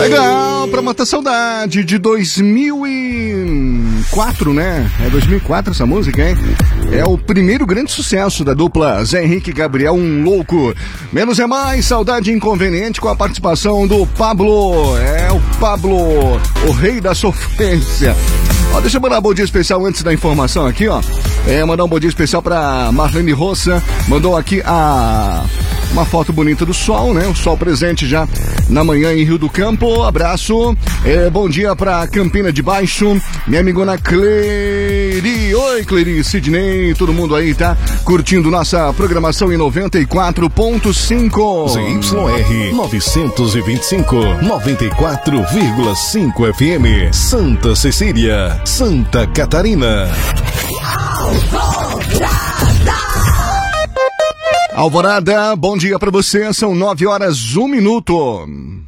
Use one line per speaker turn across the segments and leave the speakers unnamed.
Legal, pra matar saudade de 2004, né? É 2004 essa música, hein? É o primeiro grande sucesso da dupla Zé Henrique e Gabriel, Um Louco. Menos é mais, saudade inconveniente com a participação do Pablo. É o Pablo, o rei da sofrência. Ó, deixa eu mandar um bom dia especial antes da informação aqui, ó. Mandar um bom dia especial pra Marlene Roça. Mandou aqui uma foto bonita do sol, né? O sol presente já na manhã em Rio do Campo. Abraço. Bom dia pra Campina de Baixo. Minha amigona Cleiri. Oi, Cleiri, Sidney. Todo mundo aí tá curtindo nossa programação em 94.5.
ZYR 925, 94,5 FM. Santa Cecília, Santa Catarina.
Alvorada, bom dia pra você, são 9h01.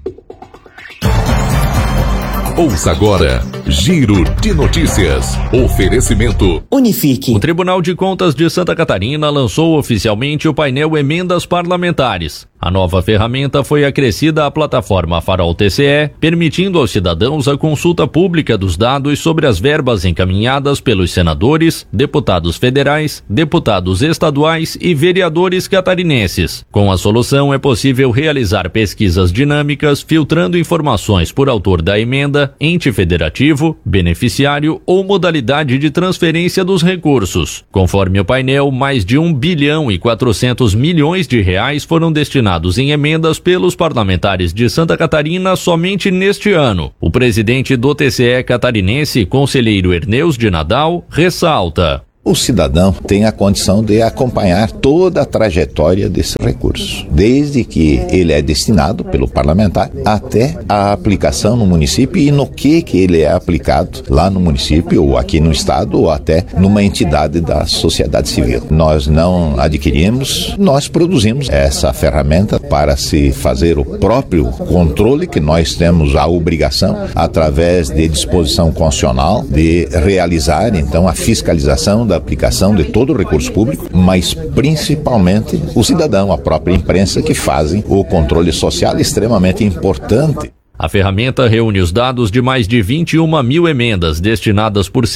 Ouça agora, Giro de Notícias. Oferecimento
Unifique.
O Tribunal de Contas de Santa Catarina lançou oficialmente o painel Emendas Parlamentares. A nova ferramenta foi acrescida à plataforma Farol TCE, permitindo aos cidadãos a consulta pública dos dados sobre as verbas encaminhadas pelos senadores, deputados federais, deputados estaduais e vereadores catarinenses. Com a solução é possível realizar pesquisas dinâmicas, filtrando informações por autor da emenda, ente federativo, beneficiário ou modalidade de transferência dos recursos. Conforme o painel, mais de 1 bilhão e 400 milhões de reais foram destinados em emendas pelos parlamentares de Santa Catarina somente neste ano. O presidente do TCE catarinense, conselheiro Erneus de Nadal, ressalta:
o cidadão tem a condição de acompanhar toda a trajetória desse recurso, desde que ele é destinado pelo parlamentar até a aplicação no município e no que ele é aplicado lá no município ou aqui no estado ou até numa entidade da sociedade civil. Nós não adquirimos, nós produzimos essa ferramenta para se fazer o próprio controle que nós temos a obrigação, através de disposição constitucional, de realizar então a fiscalização da aplicação de todo o recurso público, mas principalmente o cidadão, a própria imprensa, que fazem o controle social extremamente importante.
A ferramenta reúne os dados de mais de 21 mil emendas destinadas por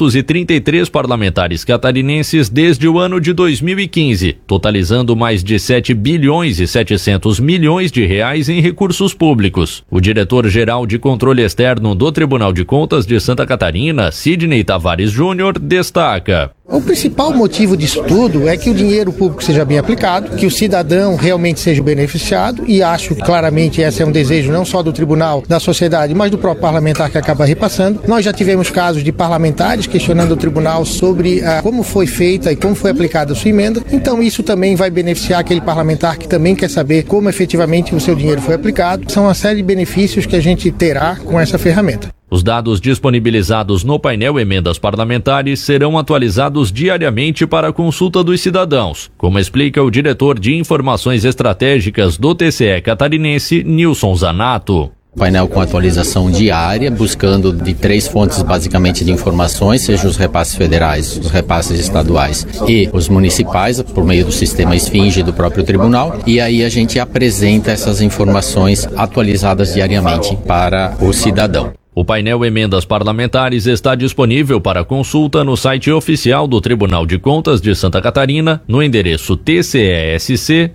633 parlamentares catarinenses desde o ano de 2015, totalizando mais de 7 bilhões e 700 milhões de reais em recursos públicos. O diretor-geral de Controle Externo do Tribunal de Contas de Santa Catarina, Sidney Tavares Júnior, destaca:
o principal motivo disso tudo é que o dinheiro público seja bem aplicado, que o cidadão realmente seja beneficiado, e acho que claramente esse é um desejo não só do tribunal, da sociedade, mas do próprio parlamentar que acaba repassando. Nós já tivemos casos de parlamentares questionando o tribunal sobre como foi feita e como foi aplicada a sua emenda, então isso também vai beneficiar aquele parlamentar que também quer saber como efetivamente o seu dinheiro foi aplicado. São uma série de benefícios que a gente terá com essa ferramenta.
Os dados disponibilizados no painel Emendas Parlamentares serão atualizados diariamente para a consulta dos cidadãos, como explica o diretor de Informações Estratégicas do TCE catarinense, Nilson Zanato.
Painel com atualização diária, buscando de 3 fontes basicamente de informações, seja os repasses federais, os repasses estaduais e os municipais, por meio do sistema Esfinge do próprio tribunal, e aí a gente apresenta essas informações atualizadas diariamente para o cidadão.
O painel Emendas Parlamentares está disponível para consulta no site oficial do Tribunal de Contas de Santa Catarina, no endereço tcesc.tc.br.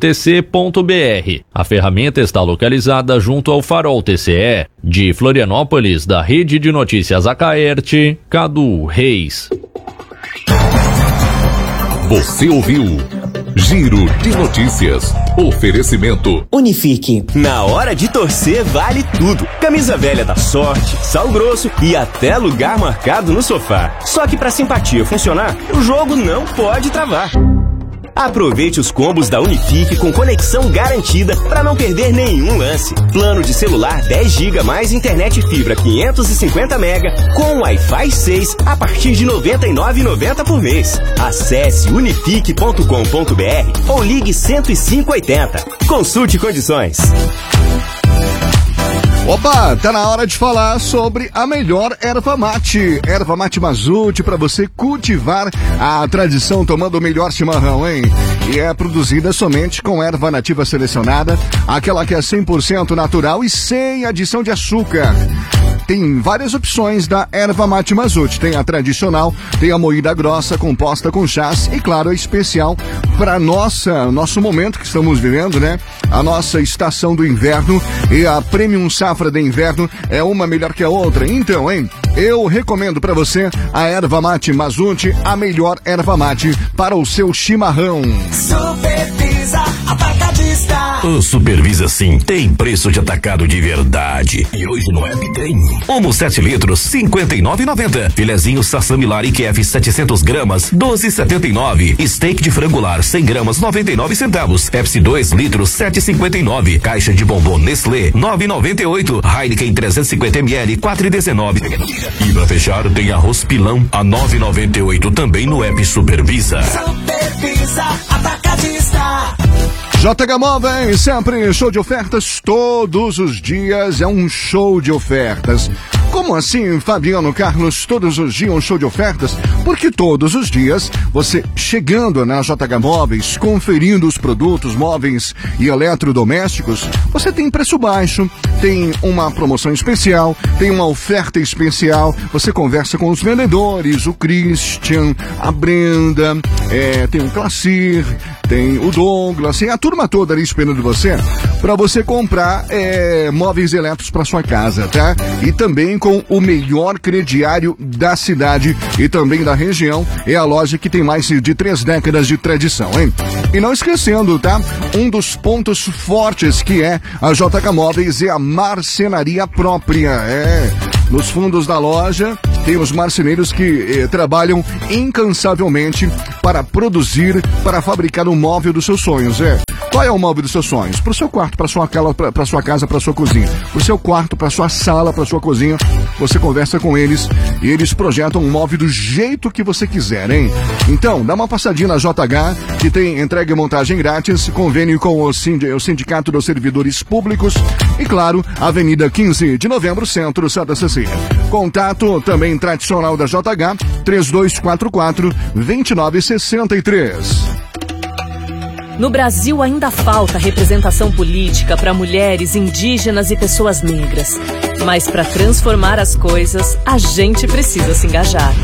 A ferramenta está localizada junto ao Farol TCE. De Florianópolis, da Rede de Notícias Acaerte, Cadu Reis.
Você ouviu Giro de Notícias. Oferecimento
Unifique.
Na hora de torcer vale tudo. Camisa velha da Sorte, sal grosso e até lugar marcado no sofá. Só que pra simpatia funcionar, o jogo não pode travar. Aproveite os combos da Unifique com conexão garantida para não perder nenhum lance. Plano de celular 10 GB mais internet fibra 550 MB com Wi-Fi 6 a partir de R$ 99,90 por mês. Acesse unifique.com.br ou ligue 10580. Consulte condições.
Opa, tá na hora de falar sobre a melhor erva mate. Erva mate Mazute para você cultivar a tradição tomando o melhor chimarrão, hein? E é produzida somente com erva nativa selecionada, aquela que é 100% natural e sem adição de açúcar. Tem várias opções da erva mate Mazute. Tem a tradicional, tem a moída grossa, composta com chás e, claro, a especial para nosso momento que estamos vivendo, né? A nossa estação do inverno e a Premium Safra de Inverno é uma melhor que a outra. Então, hein? Eu recomendo para você a erva mate Mazute, a melhor erva mate para o seu chimarrão.
Supervisa Atacadista.
O Supervisa Sim tem preço de atacado de verdade. E hoje no app tem. Omo 7 litros, R$ 59,90. Filezinho Sassamilari QF 700 gramas, R$ 12,79. Steak de frango lar 100 gramas, 99 centavos. Pepsi 2 litros, R$ 7,59. Caixa de bombom Nestlé, R$ 9,98. Heineken 350 ml, R$ 4,19. E pra fechar, tem arroz pilão a R$ 9,98 também no app Supervisa.
Supervisa Atacadista.
JH Móveis, sempre show de ofertas, todos os dias é um show de ofertas. Como assim, Fabiano Carlos, todos os dias um show de ofertas? Porque todos os dias, você chegando na JH Móveis, conferindo os produtos móveis e eletrodomésticos, você tem preço baixo, tem uma promoção especial, tem uma oferta especial, você conversa com os vendedores, o Christian, a Brenda, tem o Classir, tem o Douglas, tem a turma toda ali esperando você, para você comprar móveis elétricos para sua casa, tá? E também com o melhor crediário da cidade e também da região. É a loja que tem mais de 3 décadas de tradição, hein? E não esquecendo, tá? Um dos pontos fortes que é a JH Móveis é a marcenaria própria. Nos fundos da loja tem os marceneiros que trabalham incansavelmente para produzir, para fabricar o móvel dos seus sonhos. Qual é o móvel dos seus sonhos? Para o seu quarto, para sua casa, para sua cozinha. Para o seu quarto, para sua sala, para sua cozinha. Você conversa com eles e eles projetam um móvel do jeito que você quiser, hein? Então, dá uma passadinha na JH, que tem entrega e montagem grátis, convênio com o Sindicato dos Servidores Públicos e, claro, Avenida 15 de Novembro, Centro, Santa Cecília. Contato também tradicional da JH, 3244-2963.
No Brasil ainda falta representação política para mulheres, indígenas e pessoas negras. Mas para transformar as coisas, a gente precisa se engajar.